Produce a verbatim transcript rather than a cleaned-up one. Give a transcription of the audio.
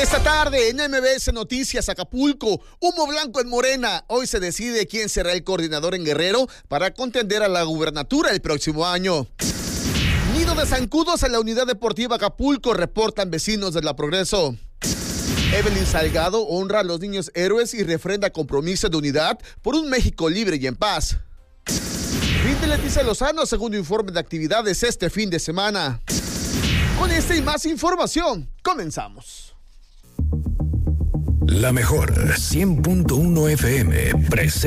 Esta tarde en M B S Noticias Acapulco, humo blanco en Morena. Hoy se decide quién será el coordinador en Guerrero para contender a la gubernatura el próximo año. Nido de zancudos en la unidad deportiva Acapulco, reportan vecinos de La Progreso. Evelyn Salgado honra a los niños héroes y refrenda compromiso de unidad por un México libre y en paz. Rinde Leticia Lozano, segundo informe de actividades este fin de semana. Con esta y más información, comenzamos. La mejor cien punto uno F M presenta.